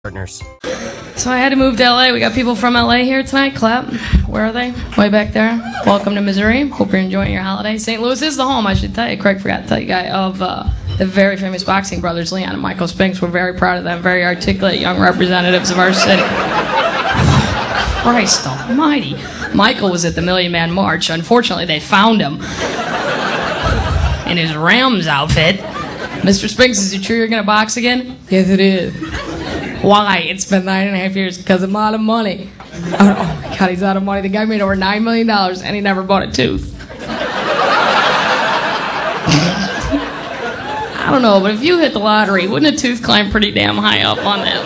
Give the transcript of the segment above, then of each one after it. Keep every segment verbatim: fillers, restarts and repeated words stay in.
Partners. So I had to move to L A. We got people from L A here tonight. Clap. Where are they? Way back there. Welcome to Missouri. Hope you're enjoying your holiday. Saint Louis is the home, I should tell you. Craig forgot to tell you, guy, of uh, the very famous boxing brothers, Leon and Michael Spinks. We're very proud of them. Very articulate young representatives of our city. Christ almighty. Michael was at the Million Man March. Unfortunately, they found him in his Rams outfit. Mister Spinks, is it true you're going to box again? Yes, it is. Why? It's been nine and a half years because I'm out of money. Oh, oh my God, he's out of money. The guy made over nine million dollars and he never bought a tooth. I don't know, but if you hit the lottery, wouldn't a tooth climb pretty damn high up on that?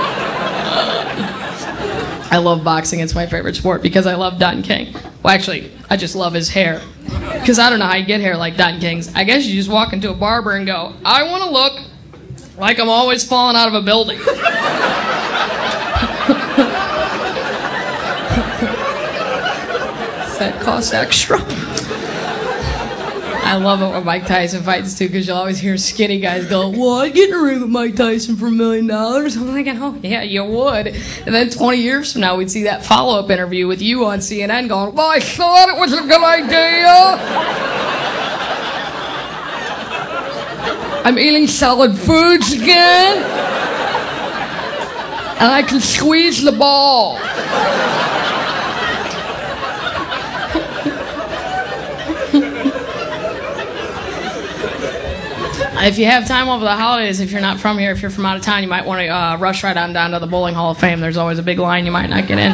I love boxing. It's my favorite sport because I love Don King. Well, actually, I just love his hair. Because I don't know how you get hair like Don King's. I guess you just walk into a barber and go, I want to look like I'm always falling out of a building. Does that cost extra? I love it when Mike Tyson fights too, because you'll always hear skinny guys go, well, I'd get in a ring with Mike Tyson for a million dollars. I'm thinking, oh yeah, you would. And then twenty years from now, we'd see that follow-up interview with you on C N N going, well, I thought it was a good idea. I'm eating solid foods again. And I can squeeze the ball. If you have time over the holidays, if you're not from here, if you're from out of town, you might want to uh, rush right on down to the Bowling Hall of Fame. There's always a big line. You might not get in.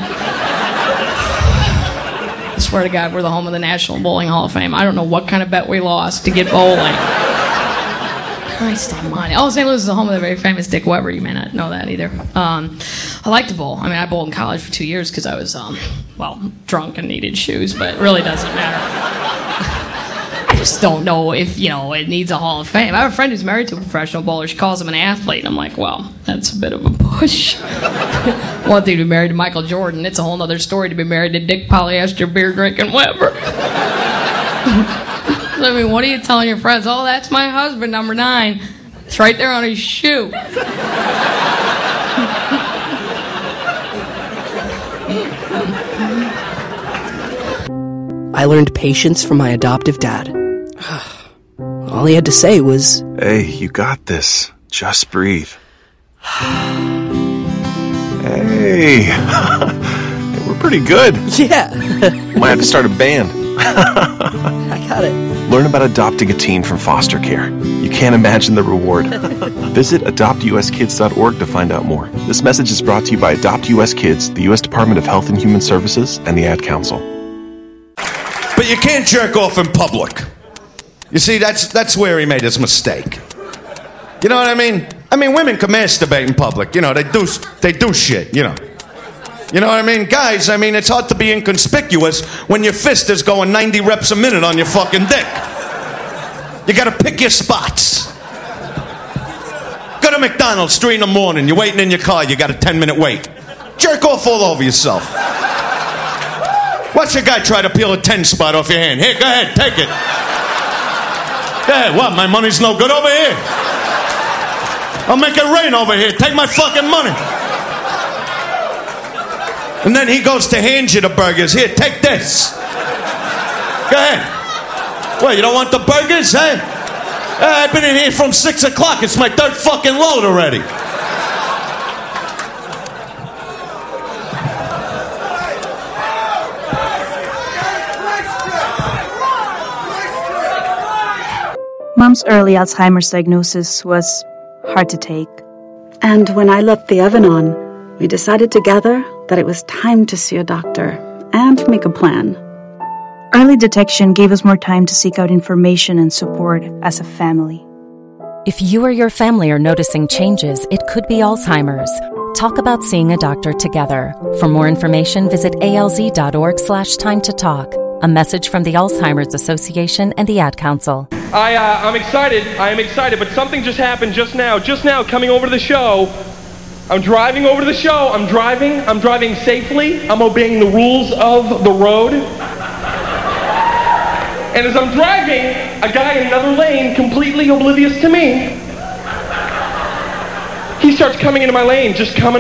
I swear to God, we're the home of the National Bowling Hall of Fame. I don't know what kind of bet we lost to get bowling. Christ almighty. Oh, Saint Louis is the home of the very famous Dick Weber. You may not know that either. Um, I like to bowl. I mean, I bowled in college for two years because I was, um, well, drunk and needed shoes, but it really doesn't matter. I just don't know if, you know, it needs a Hall of Fame. I have a friend who's married to a professional bowler. She calls him an athlete, and I'm like, well, that's a bit of a push. One thing to be married to Michael Jordan. It's a whole other story to be married to Dick Polyester beer drinking Weber. I mean, what are you telling your friends? Oh, that's my husband, number nine. It's right there on his shoe. I learned patience from my adoptive dad. All he had to say was, hey, you got this. Just breathe. Hey. We're pretty good. Yeah. Might have to start a band. I got it. Learn about adopting a teen from foster care. You can't imagine the reward. Visit adopt u s kids dot org to find out more. This message is brought to you by Adopt U S Kids, the U S Department of Health and Human Services, and the Ad Council. But you can't jerk off in public. You see, that's that's where he made his mistake. You know what I mean? I mean, women can masturbate in public. You know, they do they do shit, you know. You know what I mean? Guys, I mean, it's hard to be inconspicuous when your fist is going ninety reps a minute on your fucking dick. You gotta pick your spots. Go to McDonald's, three in the morning, you're waiting in your car, you got a ten minute wait. Jerk off all over yourself. Watch a guy try to peel a ten spot off your hand. Here, go ahead, take it. Go ahead, what, my money's no good over here? I'll make it rain over here, take my fucking money. And then he goes to hand you the burgers. Here, take this. Go ahead. Well, you don't want the burgers, eh? Uh, I've been in here from six o'clock. It's my third fucking load already. Mom's early Alzheimer's diagnosis was hard to take. And when I left the oven on, we decided together that it was time to see a doctor and make a plan. Early detection gave us more time to seek out information and support as a family. If you or your family are noticing changes, it could be Alzheimer's. Talk about seeing a doctor together. For more information, visit alz.org slash time to talk. A message from the Alzheimer's Association and the Ad Council. I, uh, I'm excited. I am excited, but something just happened just now. Just now, coming over to the show. I'm driving over to the show. I'm driving. I'm driving safely. I'm obeying the rules of the road. And as I'm driving, a guy in another lane, completely oblivious to me, He starts coming into my lane, just coming